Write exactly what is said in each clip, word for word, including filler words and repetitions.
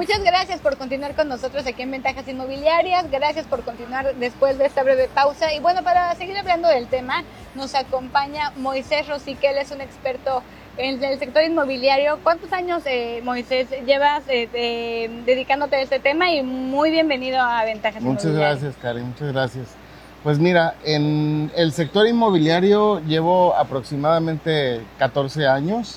Muchas gracias por continuar con nosotros aquí en Ventajas Inmobiliarias. Gracias por continuar después de esta breve pausa. Y bueno, para seguir hablando del tema, nos acompaña Moisés Rosique. Él es un experto en el sector inmobiliario. ¿Cuántos años, eh, Moisés, llevas eh, eh, dedicándote a este tema? Y muy bienvenido a Ventajas Muchas Inmobiliarias. Muchas gracias, Karen. Muchas gracias. Pues mira, en el sector inmobiliario llevo aproximadamente catorce años.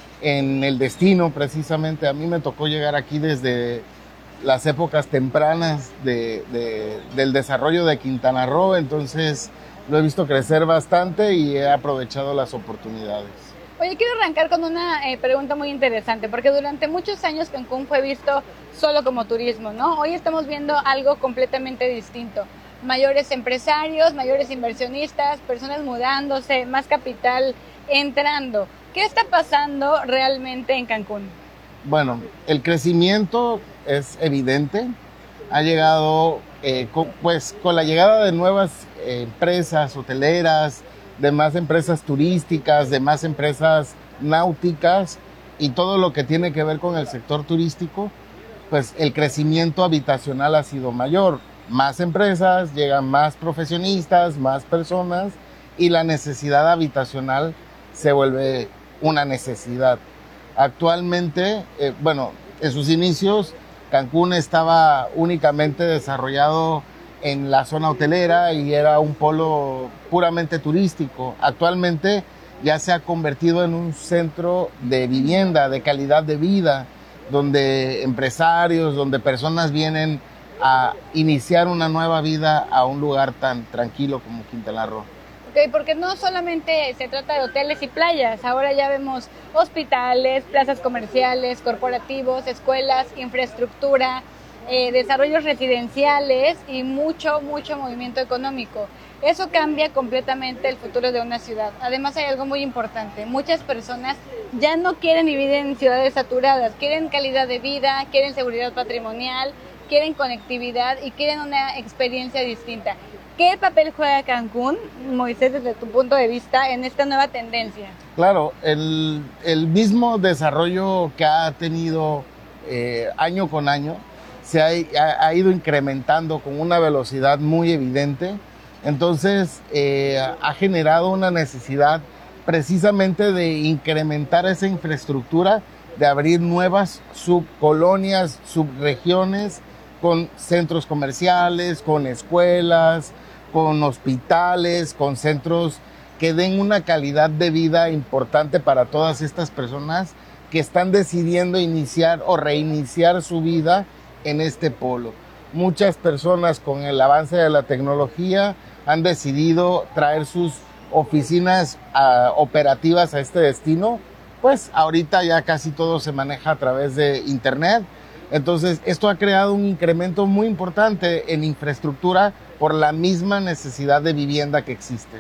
En el destino, precisamente, a mí me tocó llegar aquí desde las épocas tempranas de, de, del desarrollo de Quintana Roo, entonces lo he visto crecer bastante y he aprovechado las oportunidades. Oye, quiero arrancar con una eh, pregunta muy interesante, porque durante muchos años Cancún fue visto solo como turismo, ¿no? Hoy estamos viendo algo completamente distinto. Mayores empresarios, mayores inversionistas, personas mudándose, más capital entrando. ¿Qué está pasando realmente en Cancún? Bueno, el crecimiento es evidente. Ha llegado, eh, con, pues, con la llegada de nuevas eh, empresas hoteleras, de más empresas turísticas, de más empresas náuticas y todo lo que tiene que ver con el sector turístico, pues el crecimiento habitacional ha sido mayor. Más empresas, llegan más profesionistas, más personas y la necesidad habitacional se vuelve una necesidad. Actualmente, eh, bueno, en sus inicios, Cancún estaba únicamente desarrollado en la zona hotelera y era un polo puramente turístico. Actualmente ya se ha convertido en un centro de vivienda, de calidad de vida, donde empresarios, donde personas vienen a iniciar una nueva vida a un lugar tan tranquilo como Quintana Roo. Okay, porque no solamente se trata de hoteles y playas, ahora ya vemos hospitales, plazas comerciales, corporativos, escuelas, infraestructura, eh, desarrollos residenciales y mucho, mucho movimiento económico. Eso cambia completamente el futuro de una ciudad. Además hay algo muy importante, muchas personas ya no quieren vivir en ciudades saturadas, quieren calidad de vida, quieren seguridad patrimonial, quieren conectividad y quieren una experiencia distinta. ¿Qué papel juega Cancún, Moisés, desde tu punto de vista, en esta nueva tendencia? Claro, el, el mismo desarrollo que ha tenido eh, año con año se ha, ha, ha ido incrementando con una velocidad muy evidente. Entonces, eh, ha generado una necesidad precisamente de incrementar esa infraestructura, de abrir nuevas subcolonias, subregiones, con centros comerciales, con escuelas, con hospitales, con centros que den una calidad de vida importante para todas estas personas que están decidiendo iniciar o reiniciar su vida en este polo. Muchas personas con el avance de la tecnología han decidido traer sus oficinas uh, operativas a este destino, pues ahorita ya casi todo se maneja a través de internet. Entonces, esto ha creado un incremento muy importante en infraestructura por la misma necesidad de vivienda que existe.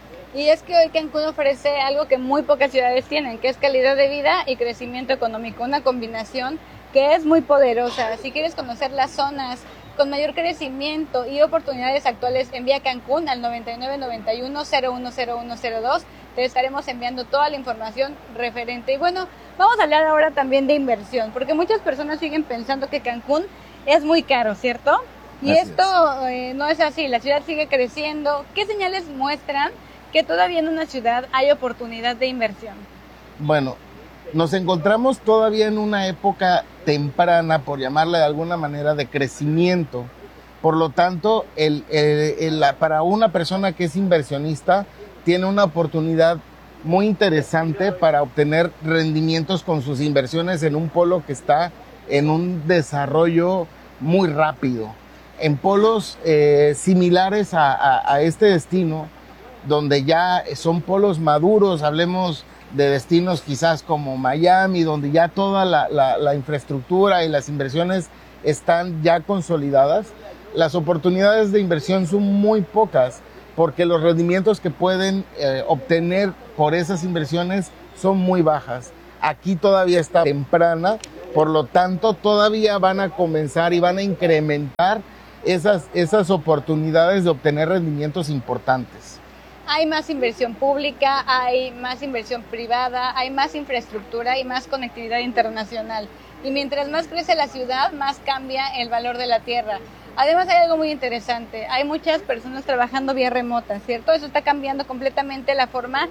Y es que hoy Cancún ofrece algo que muy pocas ciudades tienen, que es calidad de vida y crecimiento económico, una combinación que es muy poderosa. Si quieres conocer las zonas con mayor crecimiento y oportunidades actuales, envía Cancún al noventa y nueve noventa y uno cero uno cero uno cero dos. Te estaremos enviando toda la información referente. Y bueno, vamos a hablar ahora también de inversión, porque muchas personas siguen pensando que Cancún es muy caro, ¿cierto? Y Así esto eh, no es así, la ciudad sigue creciendo. ¿Qué señales muestran que todavía en una ciudad hay oportunidad de inversión? Bueno, nos encontramos todavía en una época temprana, por llamarla de alguna manera, de crecimiento. Por lo tanto, el, el, el, para una persona que es inversionista, tiene una oportunidad muy interesante para obtener rendimientos con sus inversiones en un polo que está en un desarrollo muy rápido. En polos eh, similares a, a, a este destino, donde ya son polos maduros, hablemos de destinos quizás como Miami, donde ya toda la, la, la infraestructura y las inversiones están ya consolidadas, las oportunidades de inversión son muy pocas, porque los rendimientos que pueden eh, obtener por esas inversiones son muy bajas. Aquí todavía está temprana, por lo tanto todavía van a comenzar y van a incrementar esas, esas oportunidades de obtener rendimientos importantes. Hay más inversión pública, hay más inversión privada, hay más infraestructura y más conectividad internacional. y mientras más crece la ciudad, más cambia el valor de la tierra. Además hay algo muy interesante, hay muchas personas trabajando vía remota, ¿cierto? Eso está cambiando completamente la forma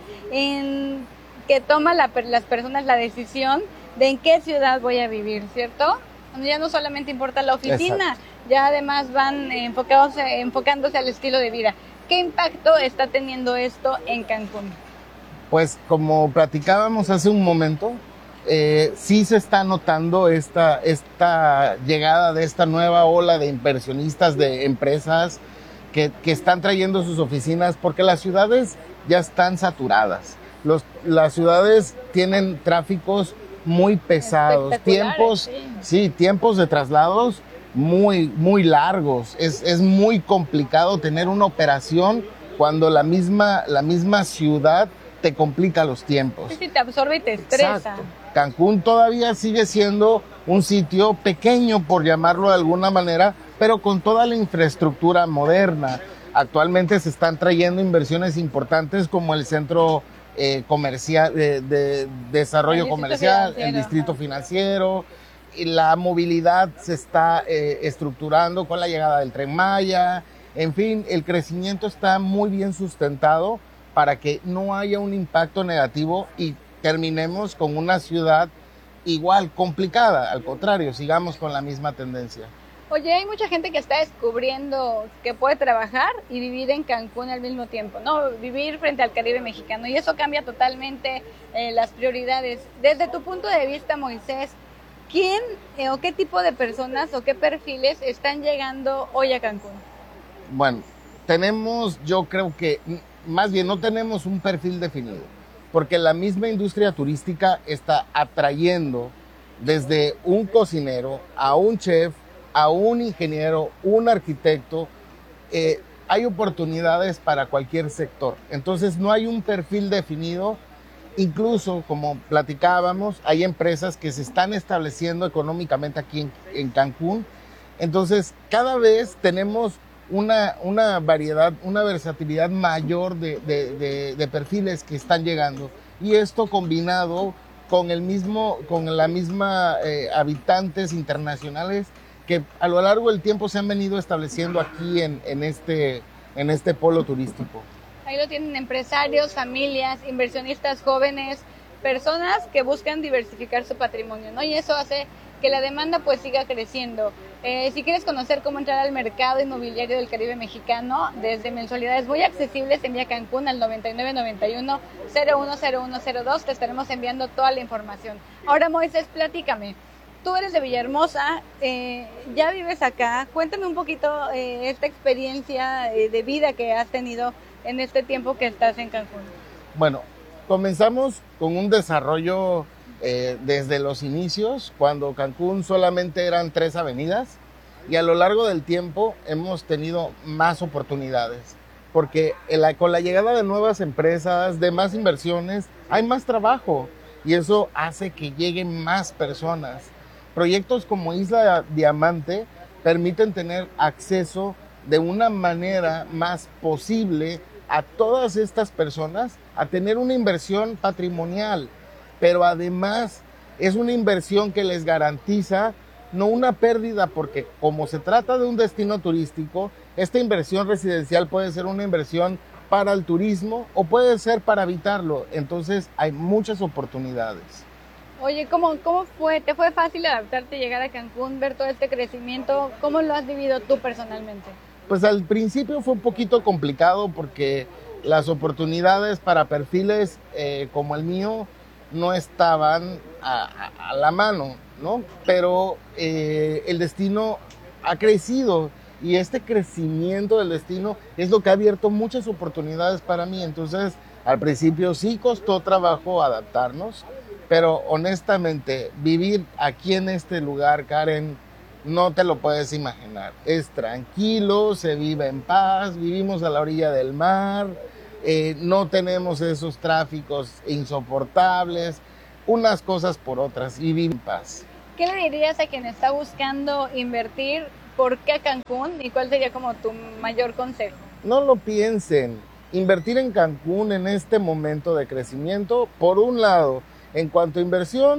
en que toman la, las personas la decisión de en qué ciudad voy a vivir, ¿cierto? Ya no solamente importa la oficina, exacto, ya además van enfocados, enfocándose al estilo de vida. ¿Qué impacto está teniendo esto en Cancún? Pues como platicábamos hace un momento, eh, sí se está notando esta, esta llegada de esta nueva ola de inversionistas, de empresas que, que están trayendo sus oficinas, porque las ciudades ya están saturadas. Los, las ciudades tienen tráficos muy pesados, tiempos, sí. sí, tiempos de traslados muy, muy largos. Es, es muy complicado tener una operación cuando la misma, la misma ciudad te complica los tiempos. Sí, sí, te absorbe y te estresa. Exacto. Cancún todavía sigue siendo un sitio pequeño, por llamarlo de alguna manera, pero con toda la infraestructura moderna. Actualmente se están trayendo inversiones importantes como el centro eh, comercial, de, de, de desarrollo el comercial, el distrito financiero, y la movilidad se está eh, estructurando con la llegada del Tren Maya. En fin, el crecimiento está muy bien sustentado para que no haya un impacto negativo y terminemos con una ciudad igual complicada. Al contrario, sigamos con la misma tendencia. Oye, hay mucha gente que está descubriendo que puede trabajar y vivir en Cancún al mismo tiempo, ¿no? Vivir frente al Caribe mexicano, y eso cambia totalmente eh, las prioridades. Desde tu punto de vista, Moisés, ¿quién eh, o qué tipo de personas o qué perfiles están llegando hoy a Cancún? Bueno, tenemos, yo creo que más bien no tenemos un perfil definido, porque la misma industria turística está atrayendo desde un cocinero a un chef, a un ingeniero, un arquitecto. Eh, hay oportunidades para cualquier sector, entonces no hay un perfil definido. Incluso, como platicábamos, hay empresas que se están estableciendo económicamente aquí en, en Cancún. Entonces, cada vez tenemos una, una variedad, una versatilidad mayor de, de, de, de perfiles que están llegando. Y esto combinado con, el mismo, con la misma eh, habitantes internacionales que a lo largo del tiempo se han venido estableciendo aquí en, en, este, en este polo turístico. Ahí lo tienen empresarios, familias, inversionistas jóvenes, personas que buscan diversificar su patrimonio, ¿no? Y eso hace que la demanda pues siga creciendo. Eh, si quieres conocer cómo entrar al mercado inmobiliario del Caribe mexicano, desde mensualidades muy accesibles, envía Cancún al noventa y nueve noventa y uno cero uno cero uno cero dos, te estaremos enviando toda la información. Ahora, Moisés, platícame. Tú eres de Villahermosa, eh, ya vives acá. Cuéntame un poquito eh, esta experiencia eh, de vida que has tenido en este tiempo que estás en Cancún. Bueno, comenzamos con un desarrollo eh, desde los inicios, cuando Cancún solamente eran tres avenidas, y a lo largo del tiempo hemos tenido más oportunidades, porque la, con la llegada de nuevas empresas, de más inversiones, hay más trabajo, y eso hace que lleguen más personas. Proyectos como Isla Diamante permiten tener acceso de una manera más posible a todas estas personas a tener una inversión patrimonial, pero además es una inversión que les garantiza no una pérdida, porque como se trata de un destino turístico, esta inversión residencial puede ser una inversión para el turismo o puede ser para habitarlo. Entonces hay muchas oportunidades. Oye, ¿cómo, ¿cómo fue? ¿Te fue fácil adaptarte, llegar a Cancún, ver todo este crecimiento? ¿Cómo lo has vivido tú personalmente? Pues al principio fue un poquito complicado porque las oportunidades para perfiles eh, como el mío no estaban a, a, a la mano, ¿no? Pero eh, el destino ha crecido y este crecimiento del destino es lo que ha abierto muchas oportunidades para mí. Entonces, al principio sí costó trabajo adaptarnos, pero honestamente, vivir aquí en este lugar, Karen, no te lo puedes imaginar. Es tranquilo, se vive en paz, vivimos a la orilla del mar, eh, no tenemos esos tráficos insoportables, unas cosas por otras, y vive en paz. ¿Qué le dirías a quien está buscando invertir? ¿Por qué Cancún? ¿Y cuál sería como tu mayor consejo? No lo piensen. Invertir en Cancún en este momento de crecimiento, por un lado, en cuanto a inversión,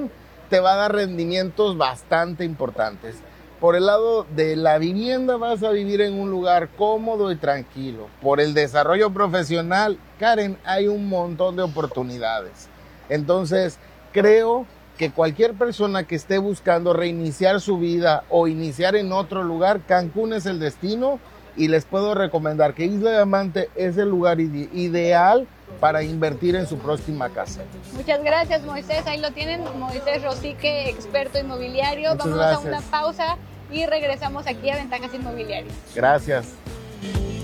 te va a dar rendimientos bastante importantes. Por el lado de la vivienda vas a vivir en un lugar cómodo y tranquilo. Por el desarrollo profesional, Karen, hay un montón de oportunidades. Entonces, creo que cualquier persona que esté buscando reiniciar su vida o iniciar en otro lugar, Cancún es el destino y les puedo recomendar que Isla Diamante es el lugar ide- ideal para invertir en su próxima casa. Muchas gracias, Moisés. Ahí lo tienen, Moisés Rosique, experto inmobiliario. Muchas Vámonos gracias. a una pausa y regresamos aquí a Ventajas Inmobiliarias. Gracias.